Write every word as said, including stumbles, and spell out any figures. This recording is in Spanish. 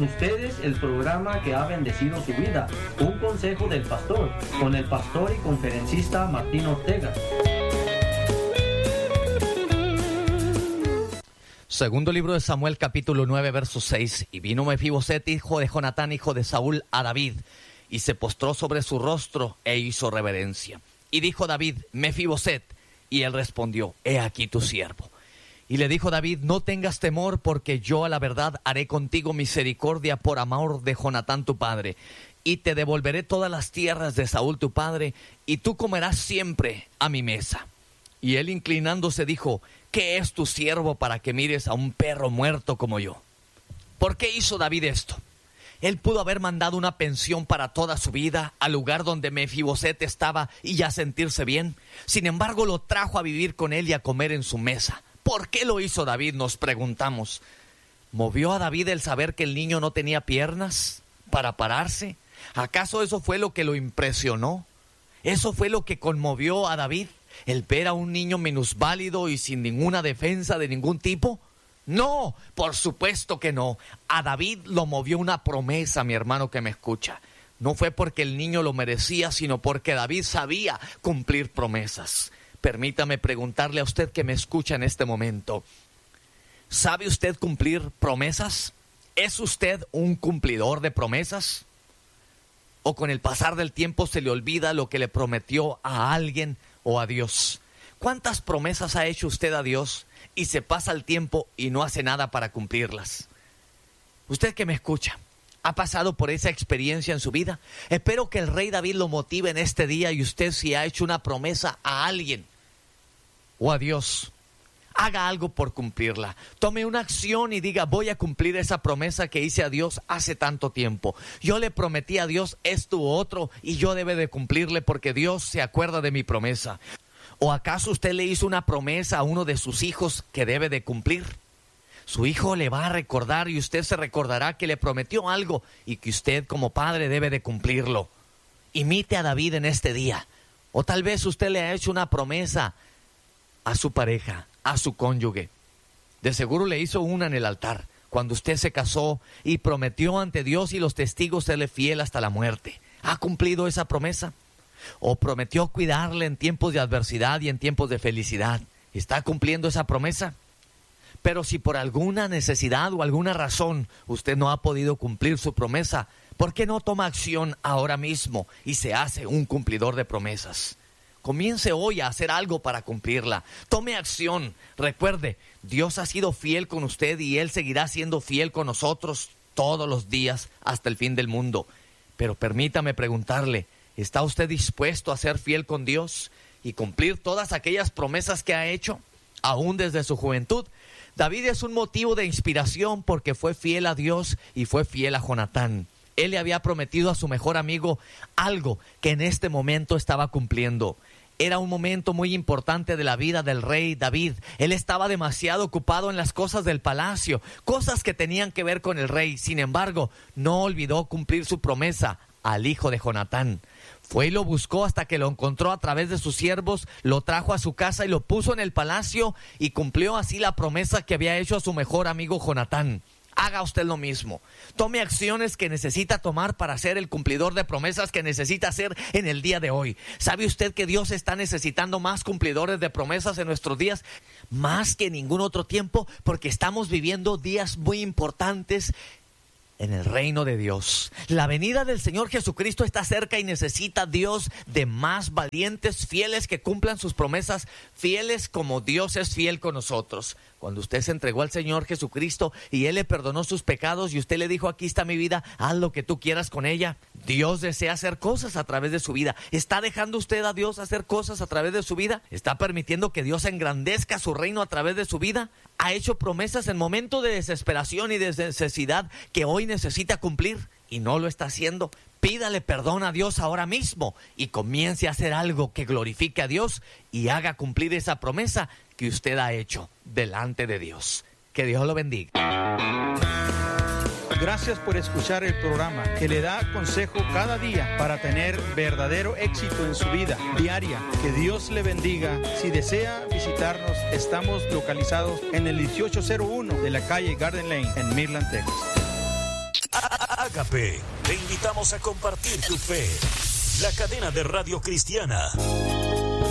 con ustedes el programa que ha bendecido su vida, Un Consejo del Pastor, con el pastor y conferencista Martín Ortega. Segundo libro de Samuel, capítulo nueve, verso seis. Y vino Mefiboset, hijo de Jonatán, hijo de Saúl, a David, y se postró sobre su rostro e hizo reverencia. Y dijo David: Mefiboset. Y él respondió: He aquí tu siervo. Y le dijo David: No tengas temor, porque yo a la verdad haré contigo misericordia por amor de Jonatán tu padre, y te devolveré todas las tierras de Saúl tu padre, y tú comerás siempre a mi mesa. Y él, inclinándose, dijo: ¿Qué es tu siervo para que mires a un perro muerto como yo? ¿Por qué hizo David esto? Él pudo haber mandado una pensión para toda su vida al lugar donde Mefiboset estaba y ya sentirse bien. Sin embargo, lo trajo a vivir con él y a comer en su mesa. ¿Por qué lo hizo David?, nos preguntamos. ¿Movió a David el saber que el niño no tenía piernas para pararse? ¿Acaso eso fue lo que lo impresionó? ¿Eso fue lo que conmovió a David? ¿El ver a un niño minusválido y sin ninguna defensa de ningún tipo? No, por supuesto que no. A David lo movió una promesa, mi hermano que me escucha. No fue porque el niño lo merecía, sino porque David sabía cumplir promesas. Permítame preguntarle a usted que me escucha en este momento: ¿sabe usted cumplir promesas? ¿Es usted un cumplidor de promesas? ¿O con el pasar del tiempo se le olvida lo que le prometió a alguien o a Dios? ¿Cuántas promesas ha hecho usted a Dios y se pasa el tiempo y no hace nada para cumplirlas? Usted que me escucha, ¿ha pasado por esa experiencia en su vida? Espero que el rey David lo motive en este día, y usted, si ha hecho una promesa a alguien o a Dios, haga algo por cumplirla. Tome una acción y diga: voy a cumplir esa promesa que hice a Dios hace tanto tiempo. Yo le prometí a Dios esto u otro y yo debo de cumplirle porque Dios se acuerda de mi promesa. ¿O acaso usted le hizo una promesa a uno de sus hijos que debe de cumplir? Su hijo le va a recordar y usted se recordará que le prometió algo y que usted como padre debe de cumplirlo. Imite a David en este día. O tal vez usted le ha hecho una promesa a su pareja, a su cónyuge. De seguro le hizo una en el altar, cuando usted se casó y prometió ante Dios y los testigos serle fiel hasta la muerte. ¿Ha cumplido esa promesa? ¿O prometió cuidarle en tiempos de adversidad y en tiempos de felicidad? ¿Está cumpliendo esa promesa? Pero si por alguna necesidad o alguna razón usted no ha podido cumplir su promesa, ¿por qué no toma acción ahora mismo y se hace un cumplidor de promesas? Comience hoy a hacer algo para cumplirla. Tome acción. Recuerde, Dios ha sido fiel con usted y Él seguirá siendo fiel con nosotros todos los días hasta el fin del mundo. Pero permítame preguntarle: ¿está usted dispuesto a ser fiel con Dios y cumplir todas aquellas promesas que ha hecho, aún desde su juventud? David es un motivo de inspiración porque fue fiel a Dios y fue fiel a Jonatán. Él le había prometido a su mejor amigo algo que en este momento estaba cumpliendo. Era un momento muy importante de la vida del rey David. Él estaba demasiado ocupado en las cosas del palacio, cosas que tenían que ver con el rey. Sin embargo, no olvidó cumplir su promesa al hijo de Jonatán. Fue y lo buscó hasta que lo encontró a través de sus siervos, lo trajo a su casa y lo puso en el palacio, y cumplió así la promesa que había hecho a su mejor amigo Jonatán. Haga usted lo mismo. Tome acciones que necesita tomar para ser el cumplidor de promesas que necesita hacer en el día de hoy. ¿Sabe usted que Dios está necesitando más cumplidores de promesas en nuestros días? Más que en ningún otro tiempo, porque estamos viviendo días muy importantes en el reino de Dios. La venida del Señor Jesucristo está cerca y necesita Dios de más valientes, fieles, que cumplan sus promesas, fieles como Dios es fiel con nosotros. Cuando usted se entregó al Señor Jesucristo y Él le perdonó sus pecados y usted le dijo: aquí está mi vida, haz lo que tú quieras con ella. Dios desea hacer cosas a través de su vida. ¿Está dejando usted a Dios hacer cosas a través de su vida? ¿Está permitiendo que Dios engrandezca su reino a través de su vida? ¿Ha hecho promesas en momentos de desesperación y de necesidad que hoy necesita cumplir y no lo está haciendo? Pídale perdón a Dios ahora mismo y comience a hacer algo que glorifique a Dios y haga cumplir esa promesa que usted ha hecho delante de Dios. Que Dios lo bendiga. Gracias por escuchar el programa que le da consejo cada día para tener verdadero éxito en su vida diaria. Que Dios le bendiga. Si desea visitarnos, estamos localizados en el dieciocho cero uno de la calle Garden Lane en Midland, Texas. Ágape, te invitamos a compartir tu fe. La cadena de Radio Cristiana.